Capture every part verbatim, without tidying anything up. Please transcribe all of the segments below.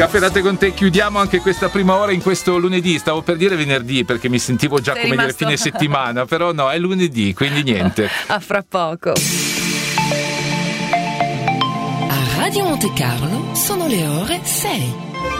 Caffè Latte con te, chiudiamo anche questa prima ora in questo lunedì. Stavo per dire venerdì perché mi sentivo già Sei come rimasto... dire fine settimana, però no, è lunedì, quindi niente. A fra poco. A Radio Monte Carlo sono le ore sei.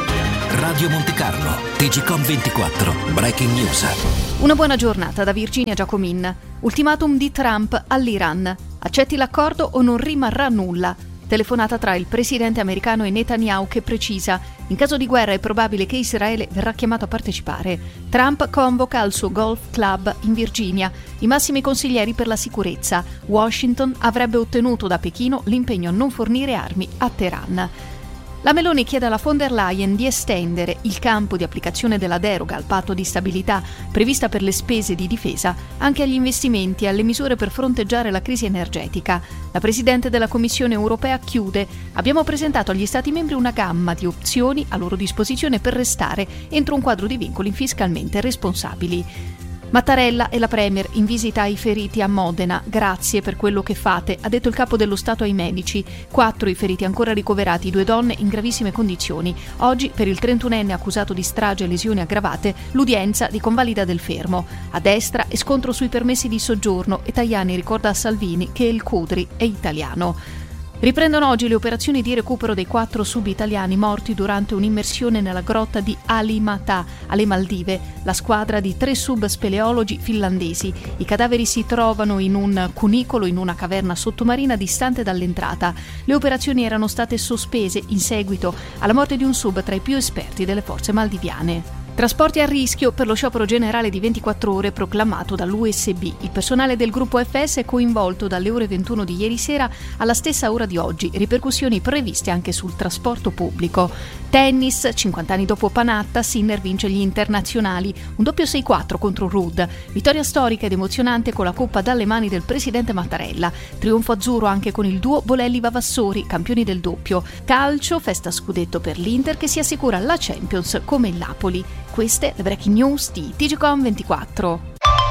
Radio Monte Carlo, T G Com ventiquattro, Breaking News. Una buona giornata da Virginia Giacomin. Ultimatum di Trump all'Iran. Accetti l'accordo o non rimarrà nulla. Telefonata tra il presidente americano e Netanyahu che precisa: in caso di guerra è probabile che Israele verrà chiamato a partecipare. Trump convoca al suo golf club in Virginia i massimi consiglieri per la sicurezza. Washington avrebbe ottenuto da Pechino l'impegno a non fornire armi a Teheran. La Meloni chiede alla von der Leyen di estendere il campo di applicazione della deroga al patto di stabilità prevista per le spese di difesa anche agli investimenti e alle misure per fronteggiare la crisi energetica. La Presidente della Commissione europea chiude: abbiamo presentato agli Stati membri una gamma di opzioni a loro disposizione per restare entro un quadro di vincoli fiscalmente responsabili. Mattarella e la Premier in visita ai feriti a Modena. Grazie per quello che fate, ha detto il capo dello Stato ai medici. Quattro i feriti ancora ricoverati, due donne in gravissime condizioni. Oggi, per il trentunenne accusato di strage e lesioni aggravate, l'udienza di convalida del fermo. A destra è scontro sui permessi di soggiorno e Tajani ricorda a Salvini che il Cudri è italiano. Riprendono oggi le operazioni di recupero dei quattro sub italiani morti durante un'immersione nella grotta di Alimata, alle Maldive, la squadra di tre sub speleologi finlandesi. I cadaveri si trovano in un cunicolo in una caverna sottomarina distante dall'entrata. Le operazioni erano state sospese in seguito alla morte di un sub tra i più esperti delle forze maldiviane. Trasporti a rischio per lo sciopero generale di ventiquattro ore proclamato dall'U S B. Il personale del gruppo F S è coinvolto dalle ore ventuno di ieri sera alla stessa ora di oggi. Ripercussioni previste anche sul trasporto pubblico. Tennis, cinquanta anni dopo Panatta, Sinner vince gli internazionali. Un doppio sei quattro contro Ruud. Vittoria storica ed emozionante con la coppa dalle mani del presidente Mattarella. Trionfo azzurro anche con il duo Bolelli-Vavassori, campioni del doppio. Calcio, festa scudetto per l'Inter che si assicura la Champions come il Napoli. Queste le breaking news di T G Com ventiquattro.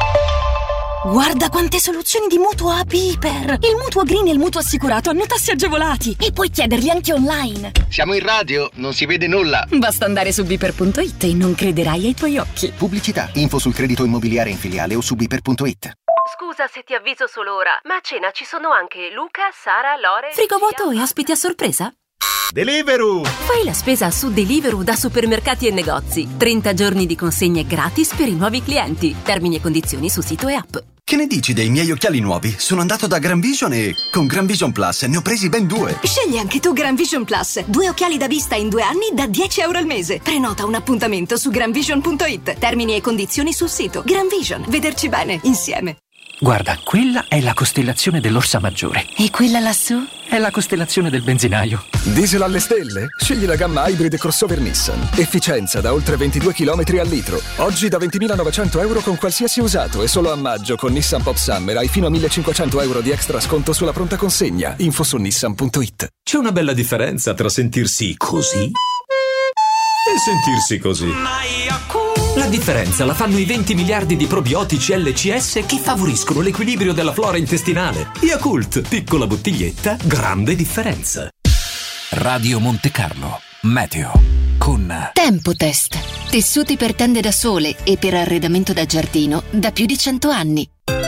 Guarda quante soluzioni di mutuo a Piper! Il mutuo green e il mutuo assicurato hanno tassi agevolati e puoi chiederli anche online. Siamo in radio, non si vede nulla. Basta andare su Biper punto it e non crederai ai tuoi occhi. Pubblicità, info sul credito immobiliare in filiale o su Biper punto it. Scusa se ti avviso solo ora, ma a cena ci sono anche Luca, Sara, Lore... Frigo vuoto e ospiti a sorpresa? Deliveroo! Fai la spesa su Deliveroo da supermercati e negozi. trenta giorni di consegne gratis per i nuovi clienti. Termini e condizioni su sito e app. Che ne dici dei miei occhiali nuovi? Sono andato da Gran Vision e con Gran Vision Plus ne ho presi ben due. Scegli anche tu Gran Vision Plus. Due occhiali da vista in due anni da dieci euro al mese. Prenota un appuntamento su Gran Vision punto it. Termini e condizioni sul sito. Gran Vision. Vederci bene, insieme. Guarda, quella è la costellazione dell'Orsa Maggiore. E quella lassù? È la costellazione del benzinaio. Diesel alle stelle? Scegli la gamma Hybrid crossover Nissan. Efficienza da oltre ventidue chilometri al litro. Oggi da ventimilanovecento euro con qualsiasi usato e solo a maggio con Nissan Pop Summer hai fino a millecinquecento euro di extra sconto sulla pronta consegna. Info su Nissan punto it. C'è una bella differenza tra sentirsi così e sentirsi così. La differenza la fanno i venti miliardi di probiotici L C S che favoriscono l'equilibrio della flora intestinale. Yakult, piccola bottiglietta, grande differenza. Radio Monte Carlo, meteo con Tempo Test. Tessuti per tende da sole e per arredamento da giardino da più di cento anni.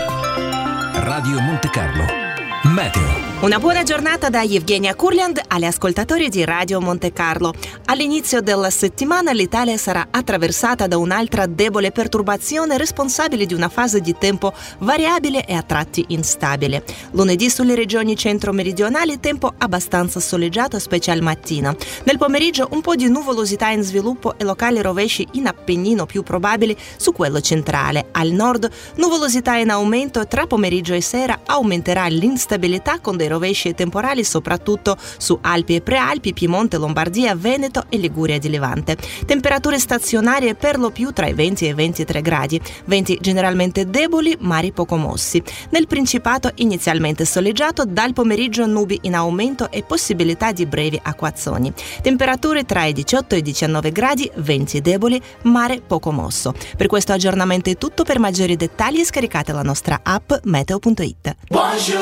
Radio Monte Carlo, meteo. Una buona giornata da Evgenia Kurland agli ascoltatori di Radio Monte Carlo. All'inizio della settimana l'Italia sarà attraversata da un'altra debole perturbazione responsabile di una fase di tempo variabile e a tratti instabile. Lunedì sulle regioni centro-meridionali tempo abbastanza soleggiato, specie al mattino. Nel pomeriggio un po' di nuvolosità in sviluppo e locali rovesci in Appennino più probabili su quello centrale. Al nord nuvolosità in aumento e tra pomeriggio e sera aumenterà l'instabilità con dei rovesci e temporali soprattutto su Alpi e Prealpi, Piemonte, Lombardia, Veneto e Liguria di Levante. Temperature stazionarie per lo più tra i venti e i ventitré gradi, venti generalmente deboli, mari poco mossi. Nel Principato inizialmente soleggiato, dal pomeriggio nubi in aumento e possibilità di brevi acquazzoni. Temperature tra i diciotto e i diciannove gradi, venti deboli, mare poco mosso. Per questo aggiornamento è tutto. Per maggiori dettagli scaricate la nostra app meteo punto it. Bonjour.